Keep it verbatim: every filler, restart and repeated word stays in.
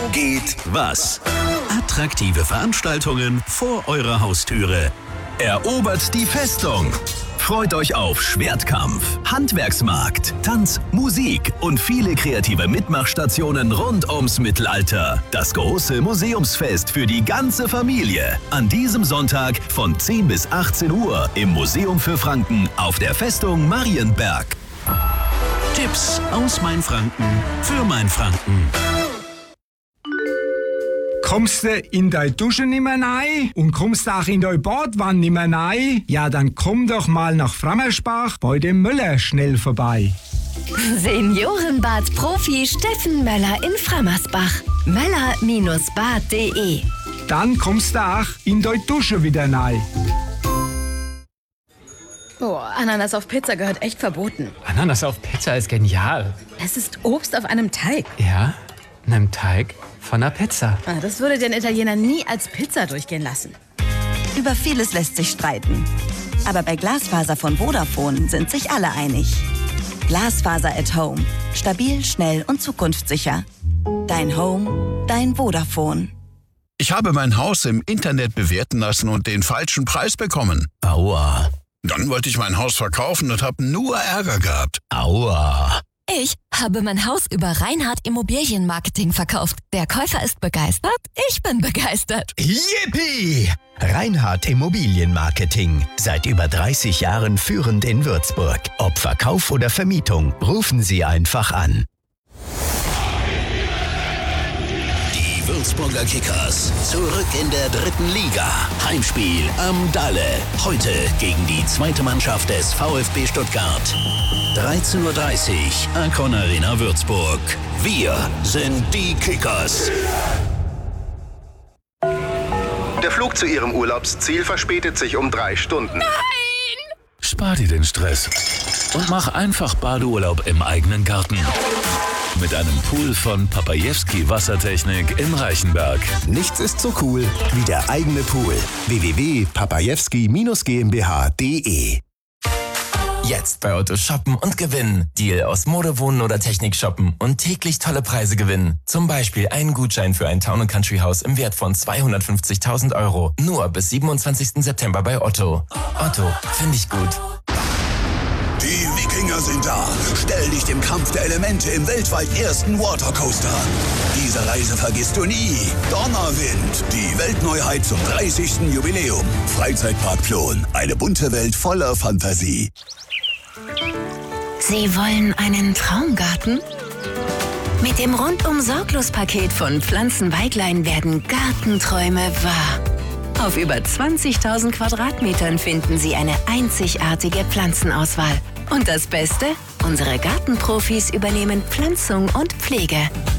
geht was. Attraktive Veranstaltungen vor eurer Haustüre. Erobert die Festung. Freut euch auf Schwertkampf, Handwerksmarkt, Tanz, Musik und viele kreative Mitmachstationen rund ums Mittelalter. Das große Museumsfest für die ganze Familie. An diesem Sonntag von zehn bis achtzehn Uhr im Museum für Franken auf der Festung Marienberg. Tipps aus Mainfranken für Mainfranken. Kommst du in deine Dusche nicht mehr rein und kommst auch in deine Badwanne nicht mehr rein? Ja, dann komm doch mal nach Frammersbach bei dem Möller schnell vorbei. Seniorenbad-Profi Steffen Möller in Frammersbach. Möller Bad punkt de. Dann kommst du auch in deine Dusche wieder rein. Oh, Ananas auf Pizza gehört echt verboten. Ananas auf Pizza ist genial. Es ist Obst auf einem Teig. Ja, einem Teig von einer Pizza. Ah, das würde den Italiener nie als Pizza durchgehen lassen. Über vieles lässt sich streiten. Aber bei Glasfaser von Vodafone sind sich alle einig. Glasfaser at Home. Stabil, schnell und zukunftssicher. Dein Home, dein Vodafone. Ich habe mein Haus im Internet bewerten lassen und den falschen Preis bekommen. Aua. Dann wollte ich mein Haus verkaufen und habe nur Ärger gehabt. Aua. Ich habe mein Haus über Reinhardt Immobilienmarketing verkauft. Der Käufer ist begeistert, ich bin begeistert. Yippie! Reinhardt Immobilienmarketing. Seit über dreißig Jahren führend in Würzburg. Ob Verkauf oder Vermietung, rufen Sie einfach an. Die Würzburger Kickers zurück in der dritten Liga. Heimspiel am Dalle. Heute gegen die zweite Mannschaft des VfB Stuttgart. dreizehn Uhr dreißig, Akron Arena Würzburg. Wir sind die Kickers. Der Flug zu Ihrem Urlaubsziel verspätet sich um drei Stunden. Nein! Spar dir den Stress und mach einfach Badeurlaub im eigenen Garten. Mit einem Pool von Papajewski Wassertechnik in Reichenberg. Nichts ist so cool wie der eigene Pool. w w w punkt papajewski GmbH punkt de. Jetzt bei Otto shoppen und gewinnen. Deal aus Mode, Wohnen oder Technik shoppen und täglich tolle Preise gewinnen. Zum Beispiel einen Gutschein für ein Town- und Country-Haus im Wert von zweihundertfünfzigtausend Euro. Nur bis siebenundzwanzigsten September bei Otto. Otto, finde ich gut. Die Wikinger sind da. Stell dich dem Kampf der Elemente im weltweit ersten Watercoaster an. Diese Reise vergisst du nie. Donnerwind, die Weltneuheit zum dreißigsten Jubiläum. Freizeitpark Plon, eine bunte Welt voller Fantasie. Sie wollen einen Traumgarten? Mit dem Rundum-Sorglos-Paket von Pflanzenweidlein werden Gartenträume wahr. Auf über zwanzigtausend Quadratmetern finden Sie eine einzigartige Pflanzenauswahl. Und das Beste? Unsere Gartenprofis übernehmen Pflanzung und Pflege.